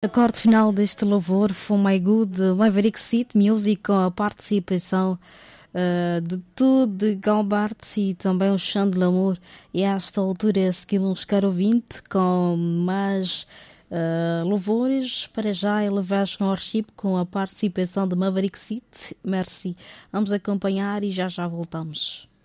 Acorde final deste louvor foi My Good, Maverick City Music, com a participação de Tu, de Galbart e também o Chão de Lamour. E a esta altura seguimos, caro ouvinte, com mais louvores. Para já, Elevation Worship com a participação de Maverick City. Merci. Vamos acompanhar e já voltamos.